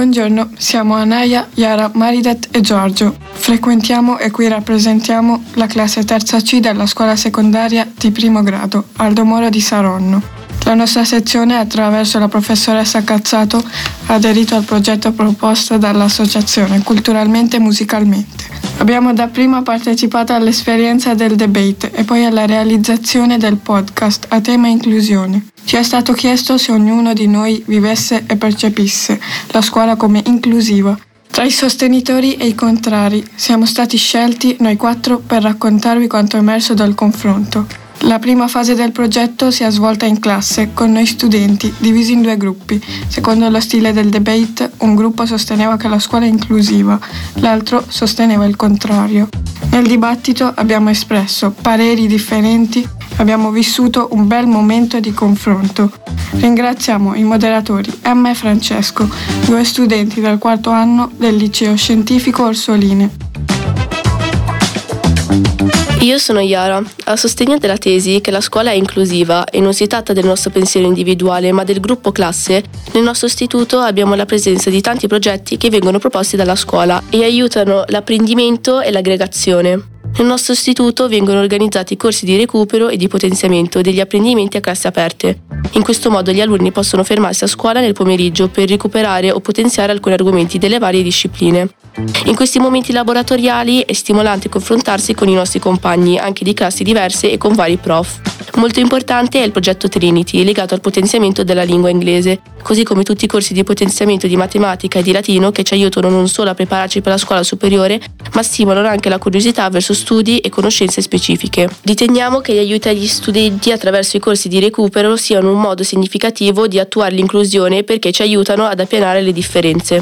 Buongiorno, siamo Anaya, Yara, Maridet e Giorgio. Frequentiamo e qui rappresentiamo la classe terza C della scuola secondaria di primo grado, Aldo Moro di Saronno. La nostra sezione, attraverso la professoressa Cazzato, ha aderito al progetto proposto dall'associazione Culturalmente e Musicalmente. Abbiamo dapprima partecipato all'esperienza del debate e poi alla realizzazione del podcast a tema inclusione. Ci è stato chiesto se ognuno di noi vivesse e percepisse la scuola come inclusiva. Tra i sostenitori e i contrari siamo stati scelti noi 4 per raccontarvi quanto emerso dal confronto. La prima fase del progetto si è svolta in classe, con noi studenti, divisi in 2 gruppi. Secondo lo stile del debate, un gruppo sosteneva che la scuola è inclusiva, l'altro sosteneva il contrario. Nel dibattito abbiamo espresso pareri differenti, abbiamo vissuto un bel momento di confronto. Ringraziamo i moderatori Emma e Francesco, 2 studenti del 4º anno del liceo scientifico Orsoline. Io sono Yara. A sostegno della tesi che la scuola è inclusiva e non si tratta del nostro pensiero individuale ma del gruppo classe, nel nostro istituto abbiamo la presenza di tanti progetti che vengono proposti dalla scuola e aiutano l'apprendimento e l'aggregazione. Nel nostro istituto vengono organizzati corsi di recupero e di potenziamento degli apprendimenti a classi aperte. In questo modo gli alunni possono fermarsi a scuola nel pomeriggio per recuperare o potenziare alcuni argomenti delle varie discipline. In questi momenti laboratoriali è stimolante confrontarsi con i nostri compagni, anche di classi diverse e con vari prof. Molto importante è il progetto Trinity, legato al potenziamento della lingua inglese, così come tutti i corsi di potenziamento di matematica e di latino che ci aiutano non solo a prepararci per la scuola superiore, ma stimolano anche la curiosità verso studi e conoscenze specifiche. Riteniamo che gli aiuti agli studenti attraverso i corsi di recupero siano un modo significativo di attuare l'inclusione perché ci aiutano ad appianare le differenze.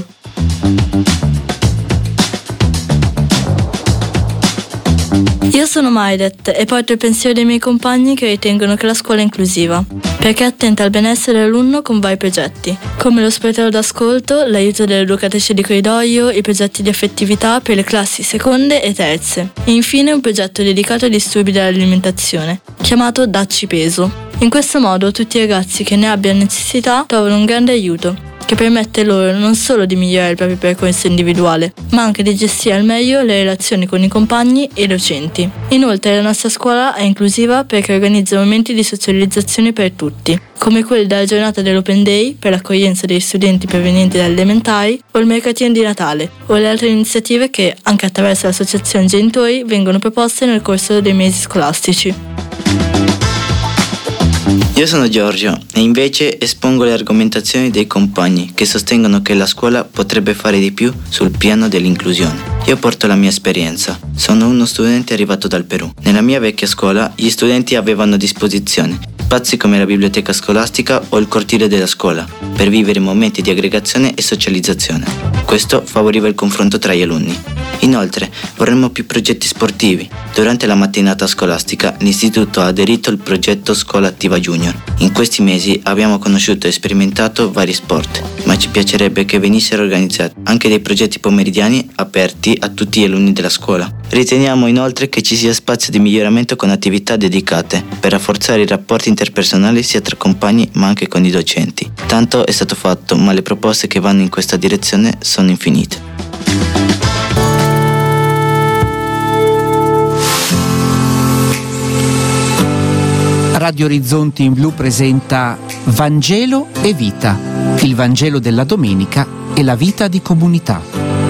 Io sono Maidet e porto il pensiero dei miei compagni che ritengono che la scuola è inclusiva, perché è attenta al benessere dell'alunno con vari progetti, come lo sportello d'ascolto, l'aiuto dell'educatrice di corridoio, i progetti di affettività per le classi seconde e terze, e infine un progetto dedicato ai disturbi dell'alimentazione, chiamato Dacci Peso. In questo modo tutti i ragazzi che ne abbiano necessità trovano un grande aiuto, che permette loro non solo di migliorare il proprio percorso individuale, ma anche di gestire al meglio le relazioni con i compagni e i docenti. Inoltre la nostra scuola è inclusiva perché organizza momenti di socializzazione per tutti, come quelli della giornata dell'Open Day per l'accoglienza degli studenti provenienti dalle elementari o il mercatino di Natale, o le altre iniziative che, anche attraverso l'associazione genitori, vengono proposte nel corso dei mesi scolastici. Io sono Giorgio e invece espongo le argomentazioni dei compagni che sostengono che la scuola potrebbe fare di più sul piano dell'inclusione. Io porto la mia esperienza. Sono uno studente arrivato dal Perù. Nella mia vecchia scuola gli studenti avevano a disposizione spazi come la biblioteca scolastica o il cortile della scuola per vivere momenti di aggregazione e socializzazione. Questo favoriva il confronto tra gli alunni. Inoltre, vorremmo più progetti sportivi. Durante la mattinata scolastica, l'istituto ha aderito al progetto Scuola Attiva Junior. In questi mesi abbiamo conosciuto e sperimentato vari sport, ma ci piacerebbe che venissero organizzati anche dei progetti pomeridiani aperti a tutti gli alunni della scuola. Riteniamo inoltre che ci sia spazio di miglioramento con attività dedicate per rafforzare i rapporti interpersonali sia tra compagni ma anche con i docenti. Tanto è stato fatto, ma le proposte che vanno in questa direzione sono infinite. Radio Orizzonti in Blu presenta Vangelo e Vita, il Vangelo della domenica e la vita di comunità.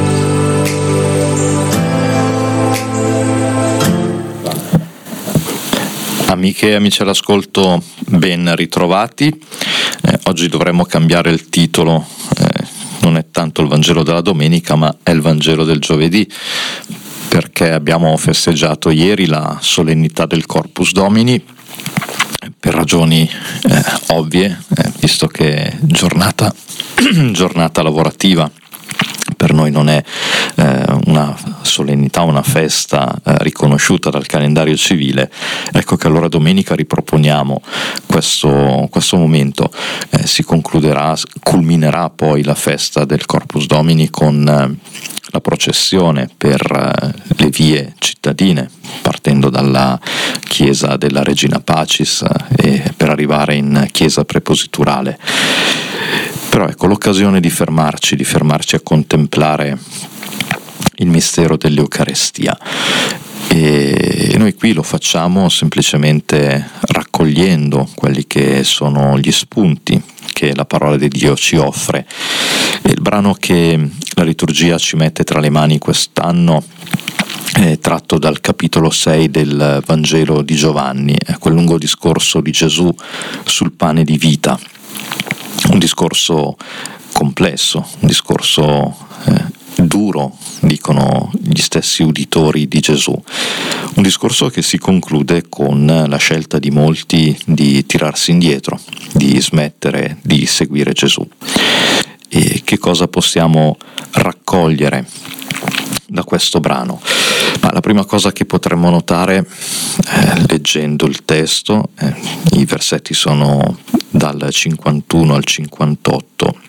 Amiche e amici all'ascolto, ben ritrovati. Oggi dovremmo cambiare il titolo, non è tanto il Vangelo della domenica ma è il Vangelo del giovedì, perché abbiamo festeggiato ieri la solennità del Corpus Domini per ragioni ovvie, visto che è giornata lavorativa. Per noi non è una solennità, una festa riconosciuta dal calendario civile. Ecco che allora domenica riproponiamo questo momento. Si culminerà poi la festa del Corpus Domini con la processione per le vie cittadine, partendo dalla chiesa della Regina Pacis e per arrivare in chiesa prepositurale. Però ecco, l'occasione di fermarci a contemplare il mistero dell'Eucarestia. E noi qui lo facciamo semplicemente raccogliendo quelli che sono gli spunti che la parola di Dio ci offre. E il brano che la liturgia ci mette tra le mani quest'anno è tratto dal capitolo 6 del Vangelo di Giovanni, è quel lungo discorso di Gesù sul pane di vita, un discorso complesso, un discorso duro, dicono gli stessi uditori di Gesù, un discorso che si conclude con la scelta di molti di tirarsi indietro, di smettere di seguire Gesù. E che cosa possiamo raccogliere da questo brano? Ma la prima cosa che potremmo notare leggendo il testo, i versetti sono dal 51 al 58,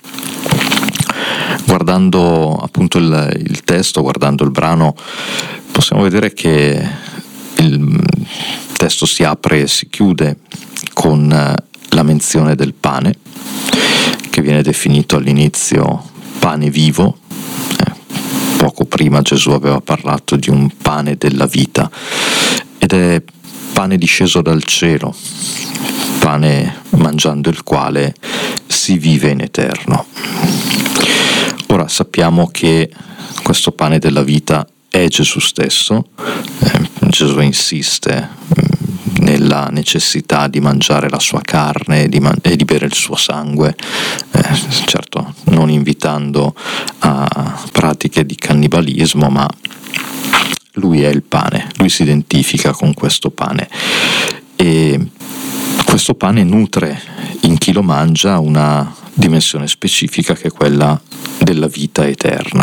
guardando appunto il testo, guardando il brano, possiamo vedere che il testo si apre e si chiude con la menzione del pane, che viene definito all'inizio pane vivo. Poco prima Gesù aveva parlato di un pane della vita, ed è pane disceso dal cielo, pane mangiando il quale si vive in eterno. Ora sappiamo che questo pane della vita è Gesù stesso. Gesù insiste nella necessità di mangiare la sua carne e di bere il suo sangue, certo non invitando a pratiche di cannibalismo, ma lui è il pane, lui si identifica con questo pane, e questo pane nutre in chi lo mangia una dimensione specifica che è quella della vita eterna.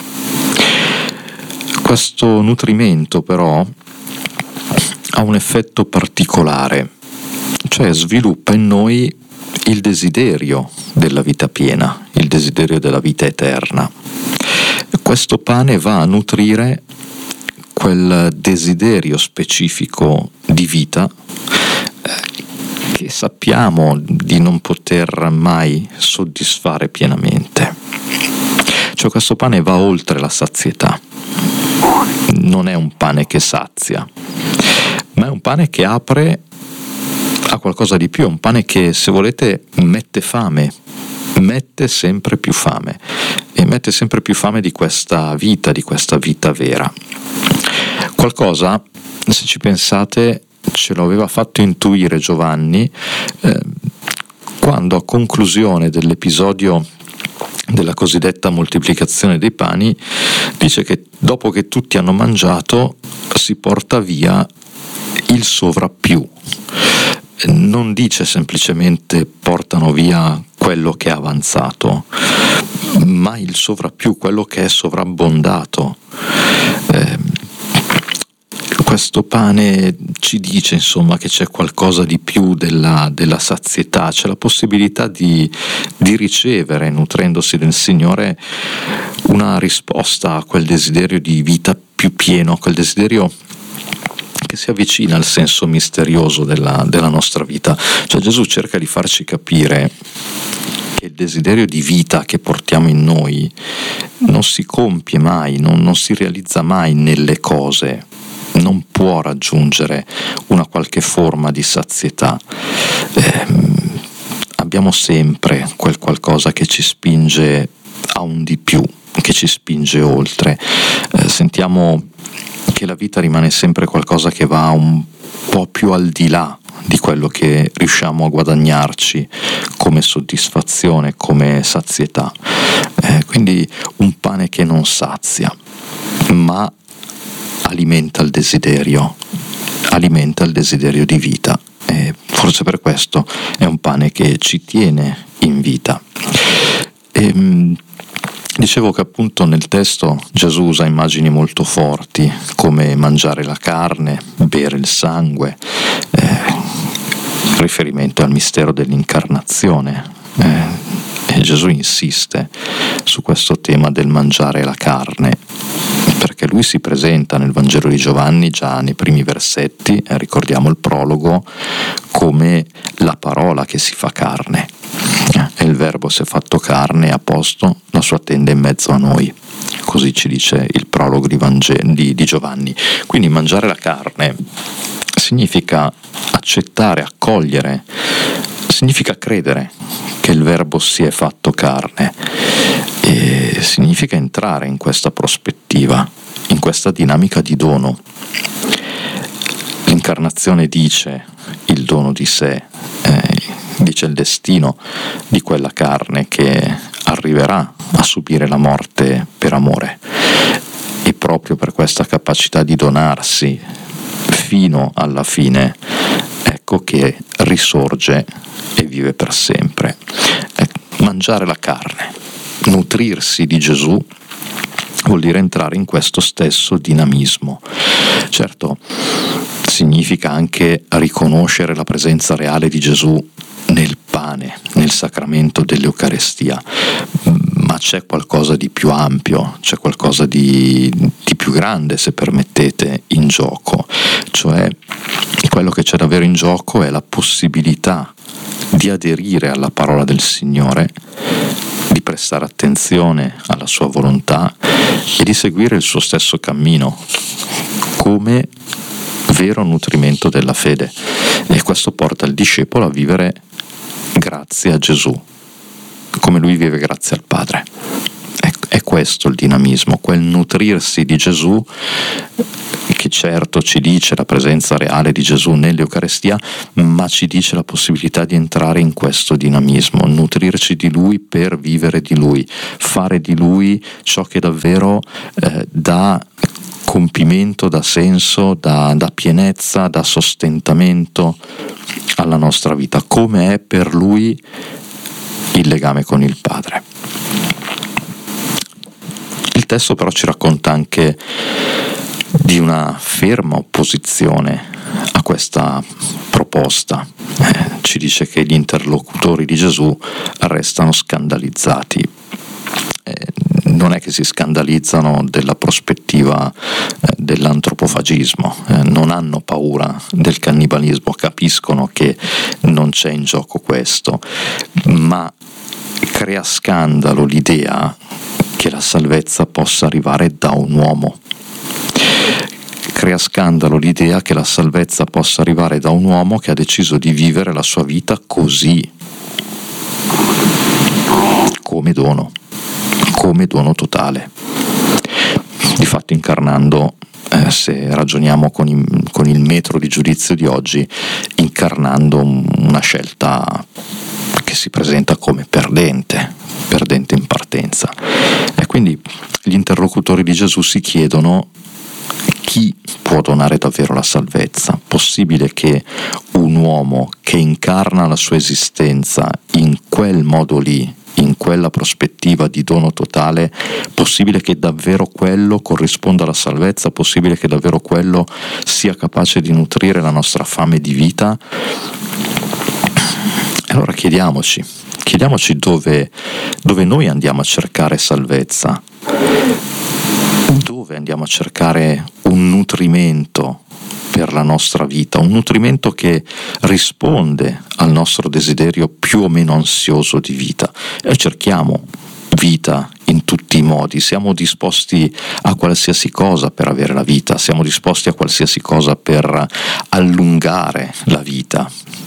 Questo nutrimento però ha un effetto particolare, cioè sviluppa in noi il desiderio della vita piena, il desiderio della vita eterna. Questo pane va a nutrire quel desiderio specifico di vita che sappiamo di non poter mai soddisfare pienamente. Cioè questo pane va oltre la sazietà, non è un pane che sazia, ma è un pane che apre a qualcosa di più, è un pane che, se volete, mette fame, mette sempre più fame, e mette sempre più fame di questa vita vera. Qualcosa, se ci pensate, ce lo aveva fatto intuire Giovanni quando, a conclusione dell'episodio della cosiddetta moltiplicazione dei pani, dice che dopo che tutti hanno mangiato si porta via il sovrappiù. Non dice semplicemente portano via quello che è avanzato, ma il sovrappiù, quello che è sovrabbondato. Questo pane ci dice insomma che c'è qualcosa di più della sazietà, c'è la possibilità di ricevere, nutrendosi del Signore, una risposta a quel desiderio di vita più pieno, a quel desiderio che si avvicina al senso misterioso della nostra vita. Cioè Gesù cerca di farci capire che il desiderio di vita che portiamo in noi non si compie mai, non si realizza mai nelle cose, non può raggiungere una qualche forma di sazietà. Abbiamo sempre quel qualcosa che ci spinge a un di più, che ci spinge oltre. Sentiamo che la vita rimane sempre qualcosa che va un po' più al di là di quello che riusciamo a guadagnarci come soddisfazione, come sazietà. Quindi un pane che non sazia, ma alimenta il desiderio di vita, e forse per questo è un pane che ci tiene in vita. Dicevo che appunto nel testo Gesù usa immagini molto forti, come mangiare la carne, bere il sangue, riferimento al mistero dell'incarnazione, e Gesù insiste su questo tema del mangiare la carne, perché lui si presenta nel Vangelo di Giovanni già nei primi versetti, ricordiamo il prologo, come la parola che si fa carne, e il Verbo si è fatto carne e ha posto la sua tenda in mezzo a noi. Così ci dice il prologo di Giovanni. Quindi mangiare la carne significa accettare, accogliere, significa credere che il Verbo si è fatto carne, e significa entrare in questa prospettiva, in questa dinamica di dono. L'incarnazione dice il dono di sé, dice il destino di quella carne che arriverà a subire la morte per amore, e proprio per questa capacità di donarsi fino alla fine, ecco che risorge e vive per sempre. Mangiare la carne, nutrirsi di Gesù, vuol dire entrare in questo stesso dinamismo. Certo, significa anche riconoscere la presenza reale di Gesù nel pane, nel sacramento dell'Eucarestia, ma c'è qualcosa di più ampio, c'è qualcosa di più grande, se permettete, in gioco. Cioè, quello che c'è davvero in gioco è la possibilità di aderire alla parola del Signore, di prestare attenzione alla sua volontà e di seguire il suo stesso cammino come vero nutrimento della fede. E questo porta il discepolo a vivere grazie a Gesù, come lui vive grazie al Padre. È questo il dinamismo, quel nutrirsi di Gesù, che certo ci dice la presenza reale di Gesù nell'Eucarestia, ma ci dice la possibilità di entrare in questo dinamismo, nutrirci di Lui per vivere di Lui, fare di Lui ciò che davvero dà compimento, dà senso, dà pienezza, dà sostentamento alla nostra vita, come è per Lui il legame con il Padre. Il testo però ci racconta anche di una ferma opposizione a questa proposta. Ci dice che gli interlocutori di Gesù restano scandalizzati. Non è che si scandalizzano della prospettiva dell'antropofagismo, non hanno paura del cannibalismo, capiscono che non c'è in gioco questo, ma crea scandalo l'idea che la salvezza possa arrivare da un uomo. Crea scandalo l'idea che la salvezza possa arrivare da un uomo che ha deciso di vivere la sua vita così, come dono totale. Difatti, incarnando, se ragioniamo con il metro di giudizio di oggi, incarnando una scelta che si presenta come perdente in partenza. E quindi gli interlocutori di Gesù si chiedono: chi può donare davvero la salvezza? Possibile che un uomo che incarna la sua esistenza in quel modo lì, in quella prospettiva di dono totale, possibile che davvero quello corrisponda alla salvezza? Possibile che davvero quello sia capace di nutrire la nostra fame di vita? Allora chiediamoci dove noi andiamo a cercare salvezza, dove andiamo a cercare un nutrimento per la nostra vita, un nutrimento che risponde al nostro desiderio più o meno ansioso di vita. E cerchiamo vita in tutti i modi, siamo disposti a qualsiasi cosa per avere la vita, siamo disposti a qualsiasi cosa per allungare la vita.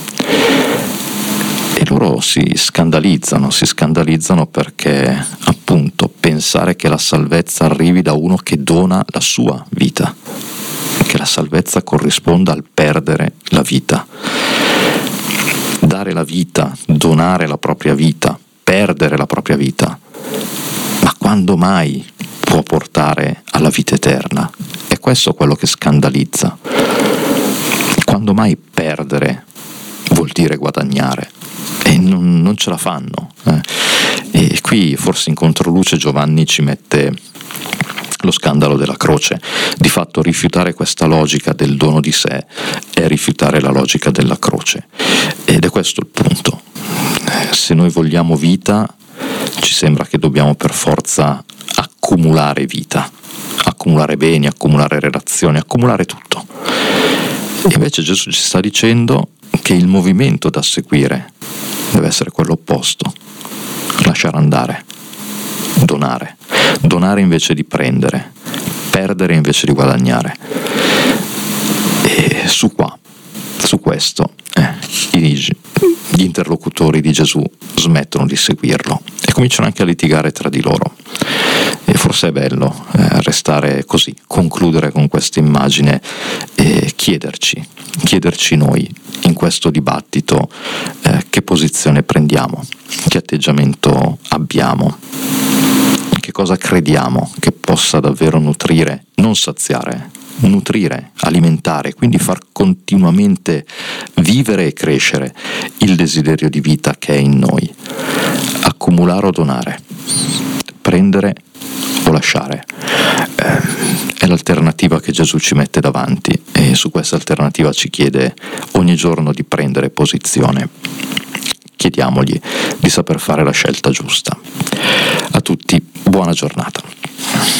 E loro si scandalizzano perché appunto pensare che la salvezza arrivi da uno che dona la sua vita, che la salvezza corrisponda al perdere la vita. Dare la vita, donare la propria vita, perdere la propria vita, ma quando mai può portare alla vita eterna? È questo quello che scandalizza. Quando mai perdere vuol dire guadagnare? E non ce la fanno. E qui forse in controluce Giovanni ci mette lo scandalo della croce. Di fatto rifiutare questa logica del dono di sé è rifiutare la logica della croce, ed è questo il punto. Se noi vogliamo vita, ci sembra che dobbiamo per forza accumulare vita, accumulare beni, accumulare relazioni, accumulare tutto. E invece Gesù ci sta dicendo che il movimento da seguire deve essere quello opposto: lasciare andare, donare invece di prendere, perdere invece di guadagnare. E su questo gli interlocutori di Gesù smettono di seguirlo e cominciano anche a litigare tra di loro. E forse è bello restare così, concludere con questa immagine e chiederci noi in questo dibattito che posizione prendiamo, che atteggiamento abbiamo, che cosa crediamo che possa davvero nutrire, non saziare, nutrire, alimentare, quindi far continuamente vivere e crescere il desiderio di vita che è in noi. Accumulare o donare, prendere o lasciare, è l'alternativa che Gesù ci mette davanti, e su questa alternativa ci chiede ogni giorno di prendere posizione. Chiediamogli di saper fare la scelta giusta. A tutti, buona giornata.